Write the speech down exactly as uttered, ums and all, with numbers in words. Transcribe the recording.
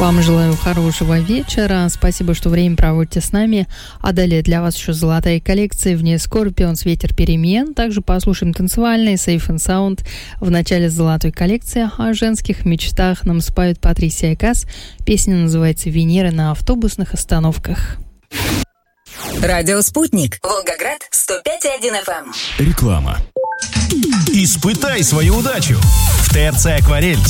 Вам желаю хорошего вечера. Спасибо, что время проводите с нами. А далее для вас еще золотая коллекция. В ней Scorpions «Ветер перемен». Также послушаем танцевальный Safe and Sound. В начале золотой коллекции о женских мечтах нам споет Патрисия Кас. Песня называется «Венера на автобусных остановках». Радио «Спутник». Волгоград, сто пять и один эф эм. Реклама. Испытай свою удачу. В ТРЦ «Акварель»